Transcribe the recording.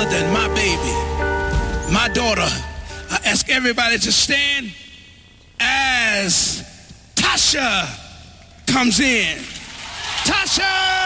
other than my baby, my daughter. I ask everybody to stand as Tasha comes in. Tasha!